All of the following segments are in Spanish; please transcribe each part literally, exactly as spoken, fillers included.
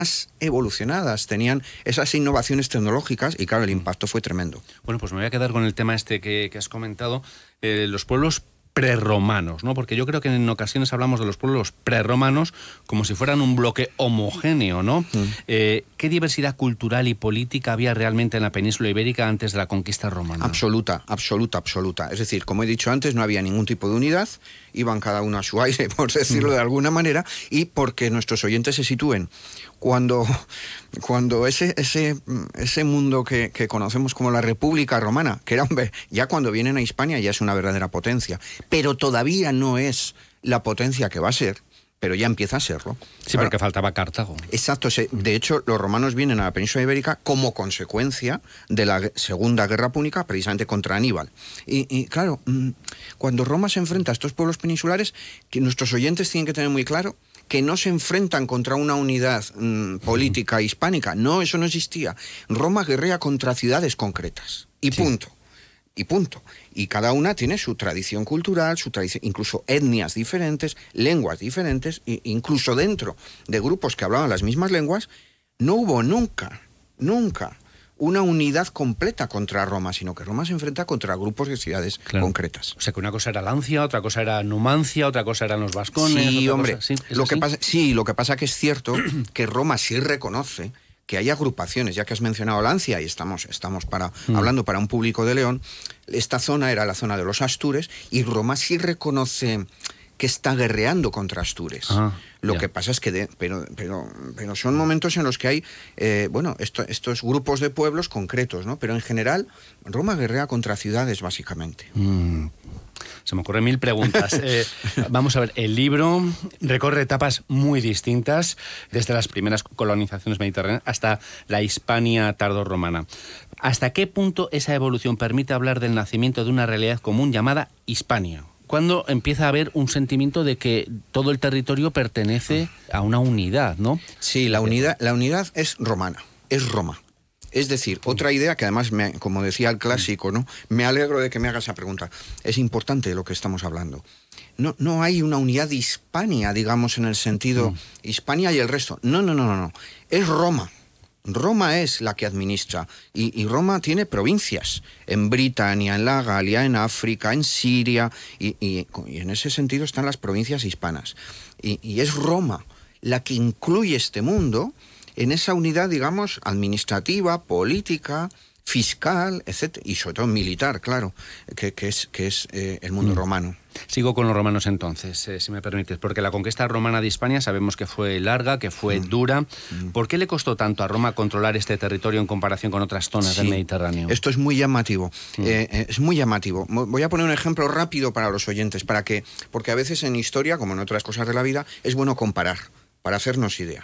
más evolucionadas, tenían esas innovaciones tecnológicas y claro, el impacto fue tremendo. Bueno, pues me voy a quedar con el tema este que, que has comentado, eh, los pueblos prerromanos, ¿no? Porque yo creo que en ocasiones hablamos de los pueblos prerromanos como si fueran un bloque homogéneo, ¿no? Mm. Eh, ¿Qué diversidad cultural y política había realmente en la península ibérica antes de la conquista romana? Absoluta, absoluta, absoluta. Es decir, como he dicho antes, no había ningún tipo de unidad, iban cada uno a su aire, por decirlo mm. de alguna manera, y porque nuestros oyentes se sitúen. Cuando, cuando ese, ese, ese mundo que, que conocemos como la República Romana, que era, hombre, ya cuando vienen a Hispania ya es una verdadera potencia, pero todavía no es la potencia que va a ser, pero ya empieza a serlo. Sí, Ahora, porque faltaba Cartago. Exacto. De hecho, los romanos vienen a la península ibérica como consecuencia de la Segunda Guerra Púnica, precisamente contra Aníbal. Y, y claro, cuando Roma se enfrenta a estos pueblos peninsulares, que nuestros oyentes tienen que tener muy claro que no se enfrentan contra una unidad mmm, política hispánica. No, eso no existía. Roma guerrea contra ciudades concretas. Y sí. punto. Y punto. Y cada una tiene su tradición cultural, su tradición, incluso etnias diferentes, lenguas diferentes, e incluso dentro de grupos que hablaban las mismas lenguas, no hubo nunca, nunca una unidad completa contra Roma, sino que Roma se enfrenta contra grupos de ciudades claro. concretas. O sea, que una cosa era Lancia, otra cosa era Numancia, otra cosa eran los vascones... Sí, otra hombre, cosa, ¿sí? Lo que pasa, sí, lo que pasa que es cierto que Roma sí reconoce que hay agrupaciones, ya que has mencionado Lancia, y estamos, estamos para, mm. hablando para un público de León, esta zona era la zona de los Astures, y Roma sí reconoce que está guerreando contra Astures. Ah, Lo yeah. que pasa es que, de, pero, pero, pero son momentos en los que hay, eh, bueno, esto, estos grupos de pueblos concretos, ¿no? Pero en general, Roma guerrea contra ciudades, básicamente. Mm. Se me ocurren mil preguntas. Eh, vamos a ver, el libro recorre etapas muy distintas, desde las primeras colonizaciones mediterráneas hasta la Hispania tardorromana. ¿Hasta qué punto esa evolución permite hablar del nacimiento de una realidad común llamada Hispania? ¿Cuándo empieza a haber un sentimiento de que todo el territorio pertenece a una unidad, no? Sí, la unidad, la unidad es romana, es Roma. Es decir, otra idea que además, me, como decía el clásico, ¿no? Me alegro de que me haga esa pregunta. Es importante lo que estamos hablando. No, no hay una unidad de Hispania, digamos, en el sentido mm. Hispania y el resto. No, no, no, no, no. Es Roma. Roma es la que administra. Y, y Roma tiene provincias. En Britania, en la Galia, en África, en Siria. Y, y, y en ese sentido están las provincias hispanas. Y, y es Roma la que incluye este mundo en esa unidad, digamos, administrativa, política, fiscal, etcétera, y sobre todo militar, claro, que, que es, que es eh, el mundo mm. romano. Sigo con los romanos entonces, eh, si me permites, porque la conquista romana de Hispania sabemos que fue larga, que fue mm. dura. Mm. ¿Por qué le costó tanto a Roma controlar este territorio en comparación con otras zonas sí. del Mediterráneo? Esto es muy llamativo, mm. eh, es muy llamativo. Voy a poner un ejemplo rápido para los oyentes, para que, porque a veces en historia, como en otras cosas de la vida, es bueno comparar, para hacernos idea.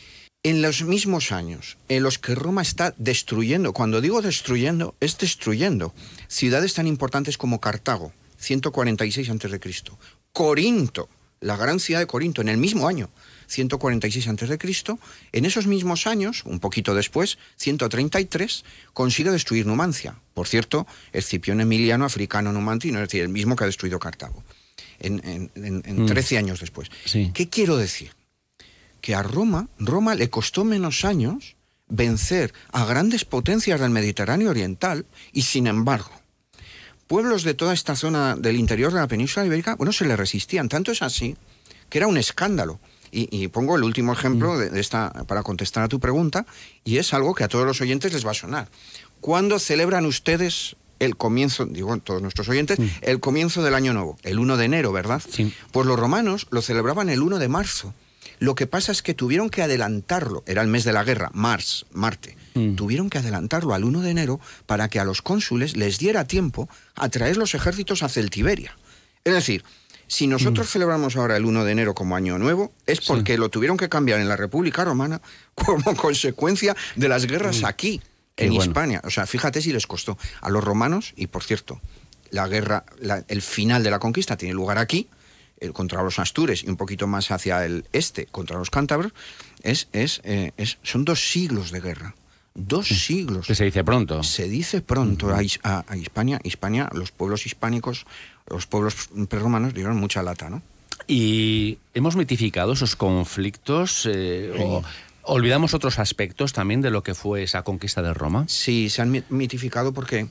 En los mismos años en los que Roma está destruyendo, cuando digo destruyendo, es destruyendo ciudades tan importantes como Cartago, ciento cuarenta y seis antes de Cristo, Corinto, la gran ciudad de Corinto, en el mismo año, ciento cuarenta y seis antes de Cristo, en esos mismos años, un poquito después, ciento treinta y tres, consigue destruir Numancia. Por cierto, Escipión Emiliano Africano Numantino, es decir, el mismo que ha destruido Cartago, en, en, en, en mm. trece años después. Sí. ¿Qué quiero decir? Que a Roma, Roma le costó menos años vencer a grandes potencias del Mediterráneo oriental y, sin embargo, pueblos de toda esta zona del interior de la península ibérica, bueno, se le resistían. Tanto es así que era un escándalo. Y, y pongo el último ejemplo de, de esta para contestar a tu pregunta, y es algo que a todos los oyentes les va a sonar. ¿Cuándo celebran ustedes el comienzo, digo todos nuestros oyentes, mm. el comienzo del año nuevo? El uno de enero, ¿verdad? Sí. Pues los romanos lo celebraban el uno de marzo. Lo que pasa es que tuvieron que adelantarlo, era el mes de la guerra, Mars, Marte, mm. tuvieron que adelantarlo al uno de enero para que a los cónsules les diera tiempo a traer los ejércitos hacia el Tiberia. Es decir, si nosotros mm. celebramos ahora el uno de enero como año nuevo, es porque sí. lo tuvieron que cambiar en la República Romana como consecuencia de las guerras mm. aquí, Qué en bueno. Hispania. O sea, fíjate si les costó a los romanos, y por cierto, la guerra, la, el final de la conquista tiene lugar aquí, contra los astures y un poquito más hacia el este contra los cántabros, es, es, eh, es, son dos siglos de guerra. Dos sí, siglos. Que se dice pronto. Se dice pronto. Uh-huh. a, a, a Hispania, Hispania, los pueblos hispánicos, los pueblos prerromanos dieron mucha lata, ¿no? Y hemos mitificado esos conflictos, eh, sí. o, ¿Olvidamos otros aspectos también de lo que fue esa conquista de Roma? Sí, se han mitificado porque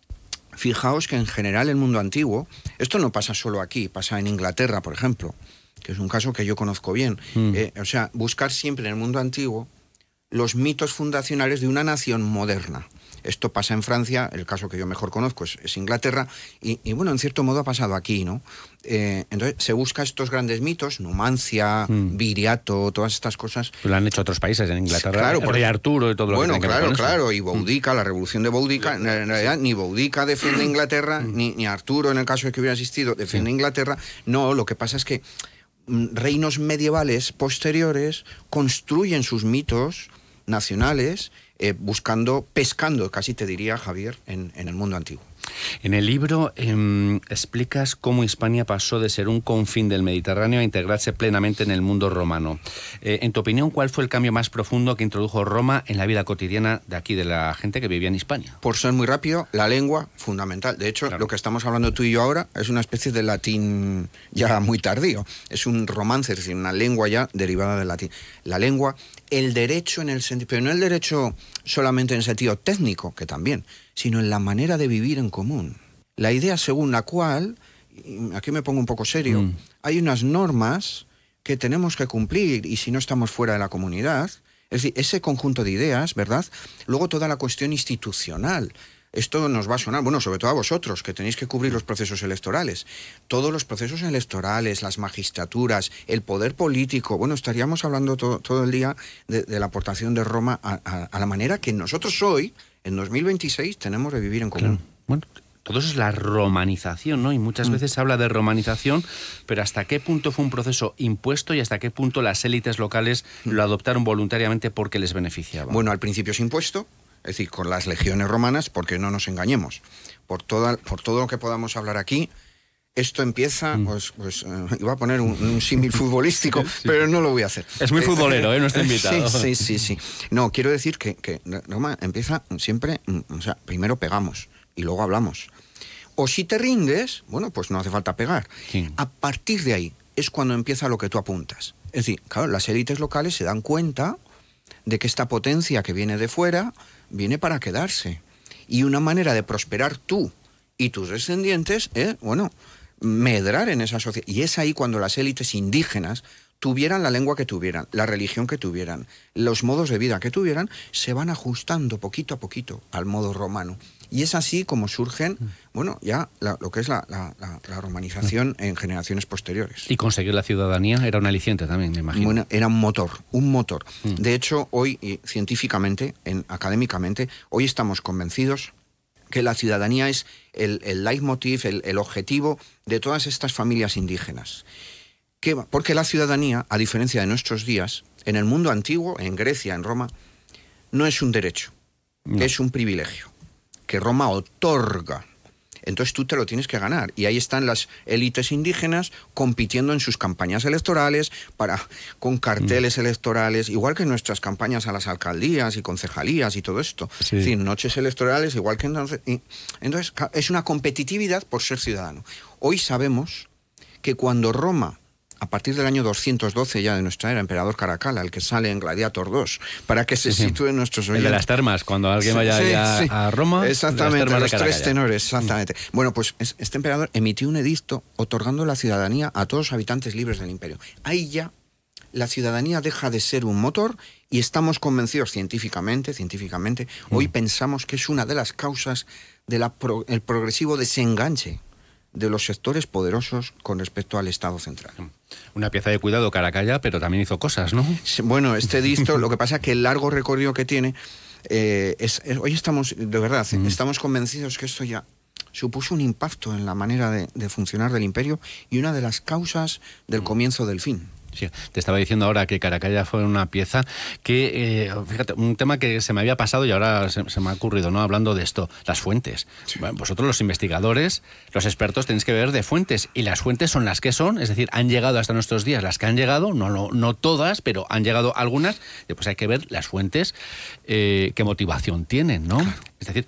fijaos que en general el mundo antiguo, esto no pasa solo aquí, pasa en Inglaterra, por ejemplo, que es un caso que yo conozco bien. Mm. Eh, o sea, buscar siempre en el mundo antiguo los mitos fundacionales de una nación moderna. Esto pasa en Francia, el caso que yo mejor conozco es, es Inglaterra, y, y bueno, en cierto modo ha pasado aquí, ¿no? Eh, entonces se busca estos grandes mitos, Numancia, mm. Viriato, todas estas cosas. Lo han hecho otros países en Inglaterra, claro, el rey Arturo y todo lo bueno, que Bueno, claro, que claro, y Boudica, mm. la revolución de Boudica, en realidad ni Boudica defiende Inglaterra, mm. ni, ni Arturo, en el caso de que hubiera existido, defiende sí. Inglaterra. No, lo que pasa es que reinos medievales posteriores construyen sus mitos nacionales eh, buscando, pescando, casi te diría, Javier, en, en el mundo antiguo. En el libro eh, explicas cómo Hispania pasó de ser un confín del Mediterráneo a integrarse plenamente en el mundo romano. Eh, en tu opinión, ¿cuál fue el cambio más profundo que introdujo Roma en la vida cotidiana de aquí, de la gente que vivía en Hispania? Por ser muy rápido, la lengua, fundamental. De hecho, claro. lo que estamos hablando tú y yo ahora es una especie de latín ya muy tardío. Es un romance, es decir, una lengua ya derivada del latín. La lengua, el derecho en el sentido, pero no el derecho solamente en el sentido técnico, que también, sino en la manera de vivir en común. La idea según la cual, y aquí me pongo un poco serio, mm. hay unas normas que tenemos que cumplir y si no estamos fuera de la comunidad, es decir, ese conjunto de ideas, ¿verdad? Luego toda la cuestión institucional. Esto nos va a sonar, bueno, sobre todo a vosotros, que tenéis que cubrir los procesos electorales. Todos los procesos electorales, las magistraturas, el poder político. Bueno, estaríamos hablando todo, todo el día de, de la aportación de Roma a, a, a la manera que nosotros hoy, en dos mil veintiséis, tenemos de vivir en común. Claro. Bueno, todo eso es la romanización, ¿no? Y muchas mm. veces se habla de romanización, pero ¿hasta qué punto fue un proceso impuesto y hasta qué punto las élites locales mm. lo adoptaron voluntariamente porque les beneficiaba? Bueno, al principio es impuesto. Es decir, con las legiones romanas, porque no nos engañemos. Por, toda, por todo lo que podamos hablar aquí, esto empieza, mm. pues, pues uh, iba a poner un, un símil futbolístico, sí. pero no lo voy a hacer. Es muy futbolero, ¿eh? Nuestro invitado. Sí, sí, sí, sí. No, quiero decir que, que Roma empieza siempre, o sea, primero pegamos y luego hablamos. O si te rindes, bueno, pues no hace falta pegar. Sí. A partir de ahí es cuando empieza lo que tú apuntas. Es decir, claro, las élites locales se dan cuenta de que esta potencia que viene de fuera viene para quedarse. Y una manera de prosperar tú y tus descendientes es, bueno, medrar en esa sociedad. Y es ahí cuando las élites indígenas tuvieran la lengua que tuvieran, la religión que tuvieran, los modos de vida que tuvieran, se van ajustando poquito a poquito al modo romano. Y es así como surgen, bueno, ya la, lo que es la, la, la, la romanización en generaciones posteriores. Y conseguir la ciudadanía era un aliciente también, me imagino. Bueno, era un motor, un motor. Mm. De hecho, hoy, y científicamente, en, académicamente, hoy estamos convencidos que la ciudadanía es el, el leitmotiv, el, el objetivo de todas estas familias indígenas. ¿Qué? Porque la ciudadanía, a diferencia de nuestros días, en el mundo antiguo, en Grecia, en Roma, no es un derecho, no. es un privilegio que Roma otorga. Entonces tú te lo tienes que ganar. Y ahí están las élites indígenas compitiendo en sus campañas electorales, para, con carteles mm. electorales, igual que nuestras campañas a las alcaldías y concejalías y todo esto. Sí. Es decir, noches electorales, igual que entonces. Y, entonces, es una competitividad por ser ciudadano. Hoy sabemos que cuando Roma, a partir del año doscientos doce ya de nuestra era, emperador Caracalla, el que sale en Gladiator dos, para que se sí, sitúen nuestros oyentes. El de las termas, cuando alguien vaya sí, sí. a Roma. Exactamente, los tres tenores, exactamente. Mm. Bueno, pues este emperador emitió un edicto otorgando la ciudadanía a todos los habitantes libres del imperio. Ahí ya la ciudadanía deja de ser un motor y estamos convencidos científicamente, científicamente, mm. hoy pensamos que es una de las causas del pro, progresivo desenganche de los sectores poderosos con respecto al Estado central. Una pieza de cuidado Caracalla, pero también hizo cosas, ¿no? Bueno, este edicto, lo que pasa es que el largo recorrido que tiene, eh, es, es, hoy estamos, de verdad, mm. estamos convencidos que esto ya supuso un impacto en la manera de, de funcionar del imperio y una de las causas del mm. comienzo del fin. Sí, te estaba diciendo ahora que Caracalla fue una pieza que, eh, fíjate, un tema que se me había pasado y ahora se, se me ha ocurrido, ¿no? Hablando de esto, las fuentes. Sí. Bueno, vosotros los investigadores, los expertos, tenéis que ver de fuentes y las fuentes son las que son, es decir, han llegado hasta nuestros días las que han llegado, no, no, no todas, pero han llegado algunas, después hay que ver las fuentes, eh, qué motivación tienen, ¿no? Claro. Es decir,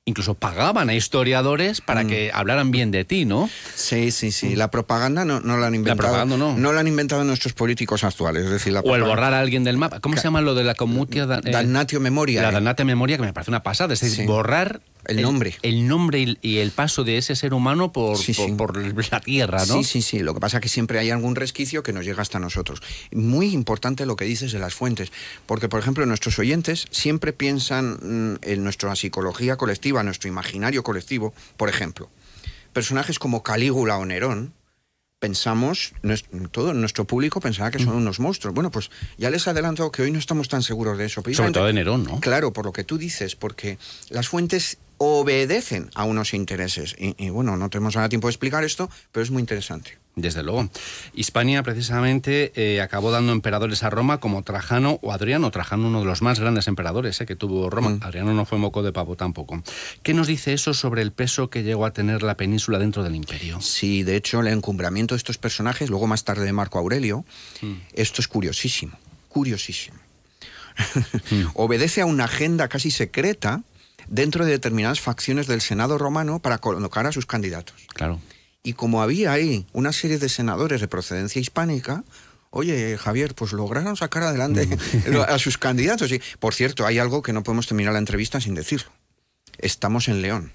incluso pagaban a historiadores para mm. que hablaran bien de ti, ¿no? Sí, sí, sí. La propaganda no, no la han inventado. La propaganda no. No la han inventado nuestros políticos actuales. Es decir, la o el borrar a alguien del mapa. ¿Cómo Ca se llama lo de la commutia? Da eh, damnatio memoria. La damnatio memoria, que me parece una pasada. Es decir, sí. borrar el nombre. El, el nombre y, y el paso de ese ser humano por, sí, por, sí. por la tierra, ¿no? Sí, sí, sí. Lo que pasa es que siempre hay algún resquicio que nos llega hasta nosotros. Muy importante lo que dices de las fuentes. Porque, por ejemplo, nuestros oyentes siempre piensan mmm, en nuestra psicología colectiva, nuestro imaginario colectivo. Por ejemplo, personajes como Calígula o Nerón, pensamos, todo nuestro público pensará que son unos monstruos. Bueno, pues ya les adelanto que hoy no estamos tan seguros de eso. Sobre todo de Nerón, ¿no? Claro, por lo que tú dices, porque las fuentes obedecen a unos intereses. Y, y bueno, no tenemos ahora tiempo de explicar esto, pero es muy interesante. Desde luego. Hispania, precisamente, eh, acabó dando emperadores a Roma como Trajano o Adriano. Trajano, uno de los más grandes emperadores eh, que tuvo Roma. Mm. Adriano no fue moco de pavo tampoco. ¿Qué nos dice eso sobre el peso que llegó a tener la península dentro del imperio? Sí, de hecho, el encumbramiento de estos personajes, luego más tarde de Marco Aurelio, mm. esto es curiosísimo, curiosísimo. mm. Obedece a una agenda casi secreta dentro de determinadas facciones del Senado romano para colocar a sus candidatos. Claro. Y como había ahí una serie de senadores de procedencia hispánica, oye, Javier, pues lograron sacar adelante a sus candidatos. Y, por cierto, hay algo que no podemos terminar la entrevista sin decirlo. Estamos en León.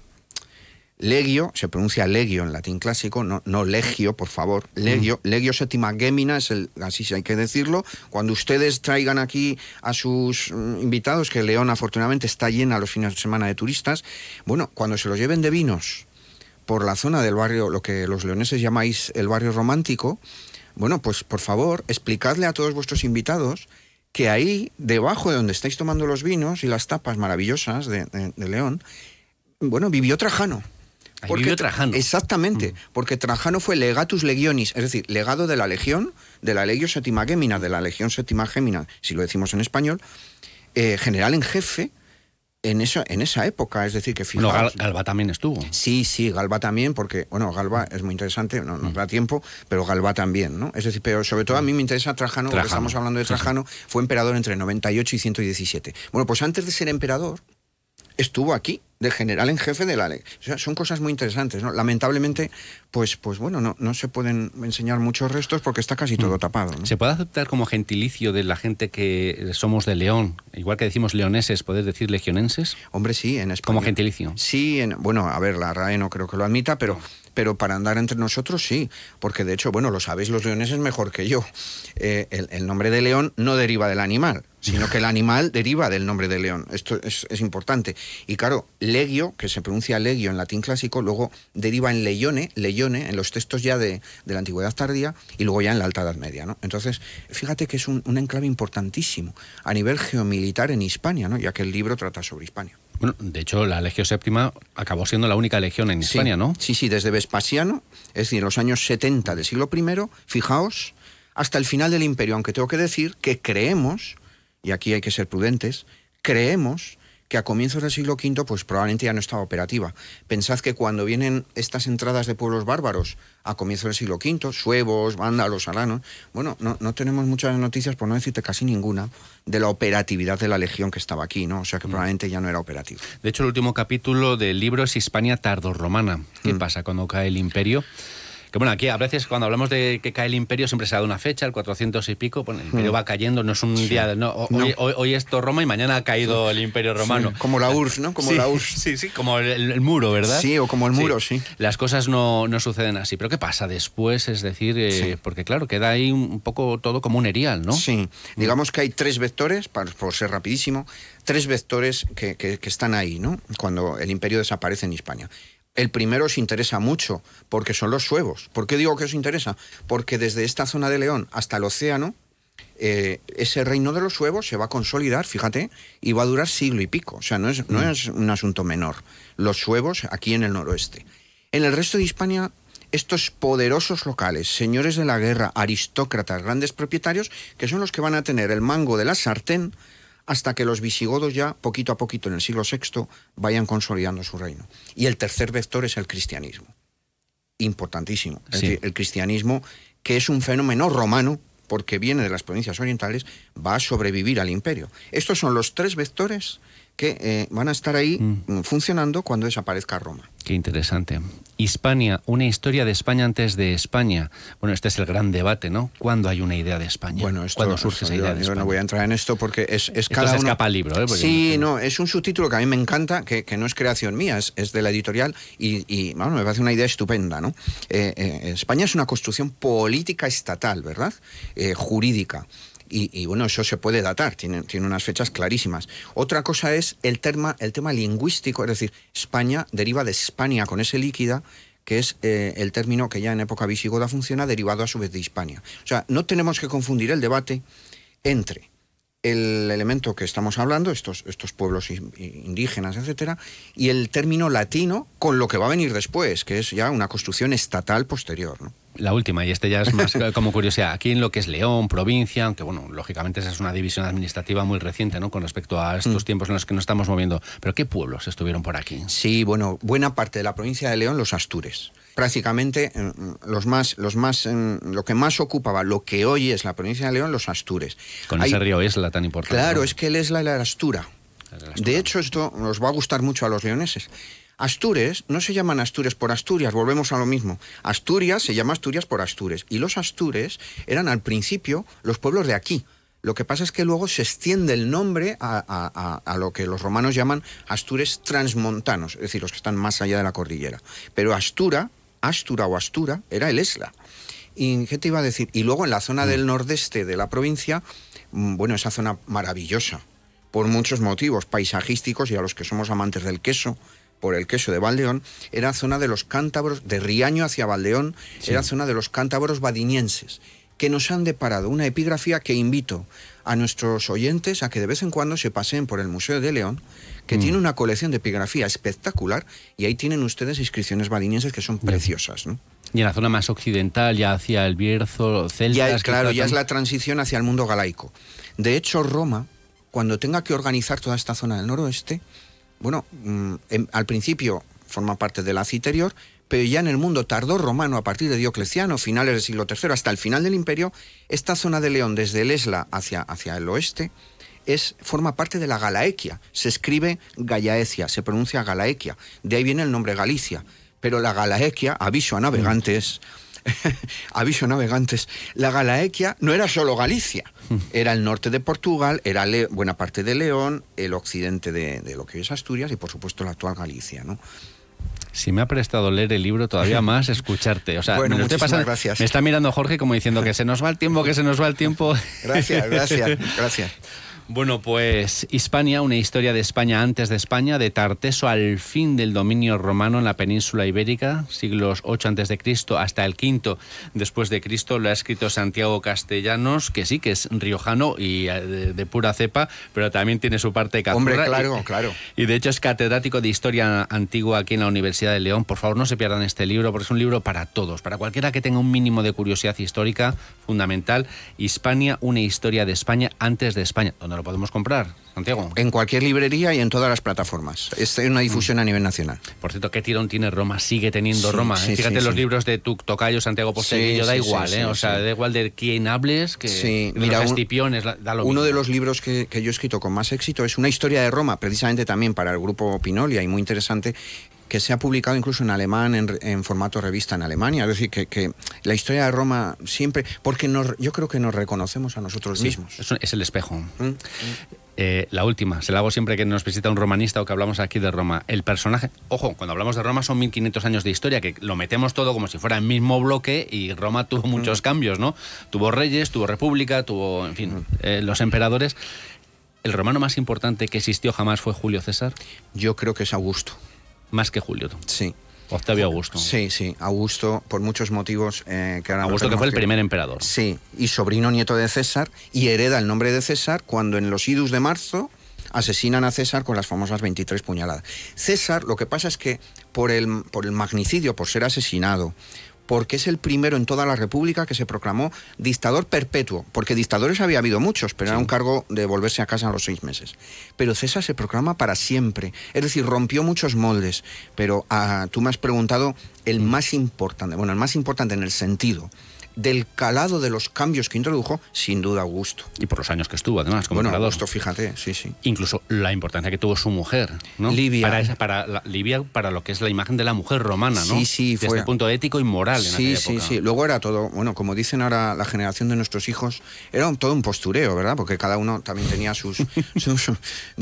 Legio, se pronuncia legio en latín clásico, no, no legio, por favor. Legio, mm. legio septima gemina, es el, así hay que decirlo. Cuando ustedes traigan aquí a sus mm, invitados, que León afortunadamente está llena los fines de semana de turistas, bueno, cuando se los lleven de vinos por la zona del barrio, lo que los leoneses llamáis el barrio romántico, bueno, pues por favor, explicadle a todos vuestros invitados que ahí, debajo de donde estáis tomando los vinos y las tapas maravillosas de, de, de León, bueno, vivió Trajano. Ahí porque, vivió Trajano. Exactamente, mm. porque Trajano fue legatus legionis, es decir, legado de la legión, de la legio septima gemina, de la legión séptima gemina, si lo decimos en español, eh, general en jefe, En, eso, en esa época, es decir, que fijaos... Bueno, Gal, Galba también estuvo. Sí, sí, Galba también, porque, bueno, Galba es muy interesante, no nos da tiempo, pero Galba también, ¿no? Es decir, pero sobre todo a mí me interesa Trajano, Trajano. porque estamos hablando de Trajano, sí, sí. Fue emperador entre noventa y ocho y ciento diecisiete. Bueno, pues antes de ser emperador, estuvo aquí, de general en jefe de la ley. O sea, son cosas muy interesantes, ¿no? Lamentablemente, pues, pues bueno, no, no se pueden enseñar muchos restos porque está casi todo mm. tapado, ¿no? ¿Se puede aceptar como gentilicio de la gente que somos de León, igual que decimos leoneses, ¿puedes decir legionenses? Hombre, sí, en España. ¿Como gentilicio? Sí, en, bueno, a ver, la R A E no creo que lo admita, pero... pero para andar entre nosotros sí, porque de hecho, bueno, lo sabéis los leoneses mejor que yo. Eh, el, el nombre de león no deriva del animal, sino que el animal deriva del nombre de león. Esto es, es importante. Y claro, legio, que se pronuncia legio en latín clásico, luego deriva en leione, leione, en los textos ya de, de la antigüedad tardía, y luego ya en la Alta Edad Media, ¿no? Entonces, fíjate que es un, un enclave importantísimo a nivel geomilitar en Hispania, ¿no? Ya que el libro trata sobre Hispania. Bueno, de hecho, la Legio Séptima acabó siendo la única legión en sí, Hispania, ¿no? Sí, sí, desde Vespasiano, es decir, en los años setenta del siglo primero, fijaos, hasta el final del imperio, aunque tengo que decir que creemos, y aquí hay que ser prudentes, creemos que a comienzos del siglo quinto pues probablemente ya no estaba operativa. Pensad que cuando vienen estas entradas de pueblos bárbaros a comienzos del siglo quinto, suevos, vándalos, alanos, bueno, no, no tenemos muchas noticias, por no decirte casi ninguna, de la operatividad de la legión que estaba aquí, ¿no? O sea que probablemente ya no era operativa. De hecho, el último capítulo del libro es Hispania tardorromana. ¿Qué mm. pasa cuando cae el imperio? Que bueno, aquí a veces cuando hablamos de que cae el imperio siempre se da una fecha, el cuatrocientos y pico, bueno, el imperio mm. va cayendo, no es un sí. día, no, hoy, no. Hoy, hoy esto Roma y mañana ha caído el imperio romano. Sí. Como la U R S S, ¿no? Como sí, la U R S S. Sí, sí, como el, el muro, ¿verdad? Sí, o como el muro, sí. sí. Las cosas no, no suceden así, pero ¿qué pasa después? Es decir, eh, sí. porque claro, queda ahí un poco todo como un erial, ¿no? Sí, digamos que hay tres vectores, para, por ser rapidísimo, tres vectores que, que, que están ahí, ¿no? Cuando el imperio desaparece en Hispania. El primero os interesa mucho, porque son los suevos. ¿Por qué digo que os interesa? Porque desde esta zona de León hasta el océano, eh, ese reino de los suevos se va a consolidar, fíjate, y va a durar siglo y pico. O sea, no es, no mm. es un asunto menor. Los suevos aquí en el noroeste. En el resto de Hispania, estos poderosos locales, señores de la guerra, aristócratas, grandes propietarios, que son los que van a tener el mango de la sartén, hasta que los visigodos ya, poquito a poquito, en el siglo sexto, vayan consolidando su reino. Y el tercer vector es el cristianismo. Importantísimo. Es sí. decir, el cristianismo, que es un fenómeno romano, porque viene de las provincias orientales, va a sobrevivir al imperio. Estos son los tres vectores que eh, van a estar ahí mm. funcionando cuando desaparezca Roma. Qué interesante. Hispania, una historia de España antes de España. Bueno, este es el gran debate, ¿no? ¿Cuándo hay una idea de España? Bueno, esto, ¿Cuándo surge esto, esa idea yo, de yo España? no voy a entrar en esto porque es, es esto cada se uno... escapa al libro, ¿eh? Porque sí, no, no, es un subtítulo que a mí me encanta, que, que no es creación mía, es, es de la editorial y, y bueno, me parece una idea estupenda, ¿no? Eh, eh, España es una construcción política estatal, ¿verdad? Eh, jurídica. Y, y bueno, eso se puede datar, tiene, tiene unas fechas clarísimas. Otra cosa es el tema, el tema lingüístico, es decir, España deriva de Hispania con ese líquida, que es eh, el término que ya en época visigoda funciona, derivado a su vez de Hispania. O sea, no tenemos que confundir el debate entre el elemento que estamos hablando, estos, estos pueblos indígenas, etcétera, y el término latino con lo que va a venir después, que es ya una construcción estatal posterior, ¿no? La última, y este ya es más como curiosidad, aquí en lo que es León, provincia, aunque bueno, lógicamente esa es una división administrativa muy reciente, ¿no?, con respecto a estos mm. tiempos en los que nos estamos moviendo, pero ¿qué pueblos estuvieron por aquí? Sí, bueno, buena parte de la provincia de León, los astures. Prácticamente los más, los más, lo que más ocupaba, lo que hoy es la provincia de León, los astures. Con Hay, ese río Esla tan importante. Claro, ¿no? es que el Esla y la Astura. De hecho, esto nos va a gustar mucho a los leoneses. Astures no se llaman Astures por Asturias, volvemos a lo mismo. Asturias se llama Asturias por Astures. Y los Astures eran al principio los pueblos de aquí. Lo que pasa es que luego se extiende el nombre a, a, a, a lo que los romanos llaman Astures transmontanos, es decir, los que están más allá de la cordillera. Pero Astura, Astura o Astura, era el Esla. ¿Y qué te iba a decir? Y luego en la zona del nordeste de la provincia, bueno, esa zona maravillosa, por muchos motivos paisajísticos y a los que somos amantes del queso, por el queso de Valdeón, era zona de los cántabros, de Riaño hacia Valdeón, sí. Era zona de los cántabros vadinienses, que nos han deparado una epigrafía que invito a nuestros oyentes a que de vez en cuando se paseen por el Museo de León, que mm. tiene una colección de epigrafía espectacular, y ahí tienen ustedes inscripciones vadinienses que son preciosas, ¿no? Y en la zona más occidental, ya hacia el Bierzo, celtas... Ya, claro, ya es la transición hacia el mundo galaico. De hecho, Roma, cuando tenga que organizar toda esta zona del noroeste, bueno, mmm, en, al principio forma parte de la citerior, pero ya en el mundo tardorromano, a partir de Diocleciano, finales del siglo tercero, hasta el final del imperio, esta zona de León, desde el Esla hacia, hacia el oeste, es, forma parte de la Galaequia. Se escribe Gallaecia, se pronuncia Galaequia. De ahí viene el nombre Galicia. Pero la Galaequia, aviso a navegantes, aviso a navegantes, la Galaequia no era solo Galicia, era el norte de Portugal, era Le- buena parte de León, el occidente de, de lo que es Asturias y por supuesto la actual Galicia, ¿no? Si me ha prestado leer el libro, todavía más escucharte. O sea, bueno, me, lo estoy pasando, gracias. Me está mirando Jorge como diciendo que se nos va el tiempo, que se nos va el tiempo. Gracias, gracias, gracias. Bueno, pues Hispania, una historia de España antes de España, de Tarteso al fin del dominio romano en la península ibérica, siglos ocho antes de Cristo hasta el quinto después de Cristo, lo ha escrito Santiago Castellanos, que sí, que es riojano y de, de pura cepa, pero también tiene su parte cazurra. Hombre, claro, y, claro. Y de hecho es catedrático de Historia Antigua aquí en la Universidad de León. Por favor, no se pierdan este libro, porque es un libro para todos, para cualquiera que tenga un mínimo de curiosidad histórica, fundamental. Hispania, una historia de España antes de España. ¿Dónde lo podemos comprar, Santiago? En cualquier librería y en todas las plataformas. Es una difusión mm. a nivel nacional. Por cierto, ¿qué tirón tiene Roma? Sigue teniendo sí, Roma. ¿eh? Sí, Fíjate sí, los sí. libros de tu tocayo Santiago Posteguillo, sí, da sí, igual, sí, ¿eh? sí, o sea, sí. da igual de quién hables, que sí. de Mira, los escipiones, da lo mismo. Uno de los libros que, que yo he escrito con más éxito es una historia de Roma, precisamente también para el grupo Pinolia, y muy interesante, que se ha publicado incluso en alemán, en, en formato revista en Alemania. Es decir, que, que la historia de Roma siempre... Porque nos, yo creo que nos reconocemos a nosotros sí, mismos. Es, es el espejo. ¿Mm? Eh, la última, se la hago siempre que nos visita un romanista o que hablamos aquí de Roma. El personaje... Ojo, cuando hablamos de Roma son mil quinientos años de historia, que lo metemos todo como si fuera el mismo bloque, y Roma tuvo muchos mm. cambios, ¿no? Tuvo reyes, tuvo república, tuvo, en fin, mm. eh, los emperadores. ¿El romano más importante que existió jamás fue Julio César? Yo creo que es Augusto. Más que Julio. Sí. Octavio Augusto. Sí, sí, Augusto, por muchos motivos. Eh, que ahora Augusto, que fue el que... primer emperador. Sí, y sobrino nieto de César, y hereda el nombre de César cuando en los idus de marzo asesinan a César con las famosas veintitrés puñaladas. César, lo que pasa es que por el, por el magnicidio, por ser asesinado, porque es el primero en toda la República que se proclamó dictador perpetuo, porque dictadores había habido muchos, pero sí. Era un cargo de volverse a casa a los seis meses. Pero César se proclama para siempre, es decir, rompió muchos moldes, pero ah, tú me has preguntado el más importante, bueno, el más importante en el sentido del calado de los cambios que introdujo, sin duda Augusto. Y por los años que estuvo, además, como Bueno, emperador. Augusto, fíjate, sí, sí. Incluso la importancia que tuvo su mujer, ¿no? Livia. Para, esa, para la, Livia, para lo que es la imagen de la mujer romana, ¿no? Sí, sí, desde fue... el punto ético y moral en Sí, aquella sí, época. sí. Luego era todo, bueno, como dicen ahora la generación de nuestros hijos, era un- todo un postureo, ¿verdad? Porque cada uno también tenía sus... sus